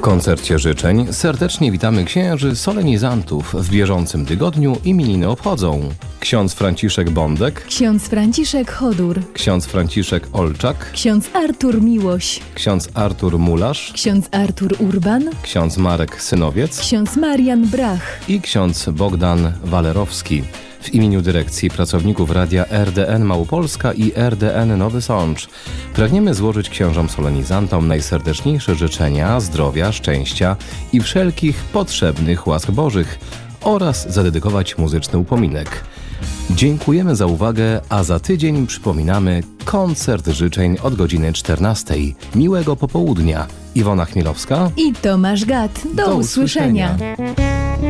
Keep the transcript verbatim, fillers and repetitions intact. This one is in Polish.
koncercie życzeń serdecznie witamy księży solenizantów. W bieżącym tygodniu imieniny obchodzą ksiądz Franciszek Bądek, ksiądz Franciszek Chodur, ksiądz Franciszek Olczak, ksiądz Artur Miłoś, ksiądz Artur Mularz, ksiądz Artur Urban, ksiądz Marek Synowiec, ksiądz Marian Brach i ksiądz Bogdan Walerowski. W imieniu dyrekcji pracowników Radia R D N Małopolska i R D N Nowy Sącz pragniemy złożyć księżom solenizantom najserdeczniejsze życzenia zdrowia, szczęścia i wszelkich potrzebnych łask bożych oraz zadedykować muzyczny upominek. Dziękujemy za uwagę, a za tydzień przypominamy koncert życzeń od godziny czternastej. Miłego popołudnia. Iwona Chmielowska i Tomasz Gat. Do, Do usłyszenia. usłyszenia.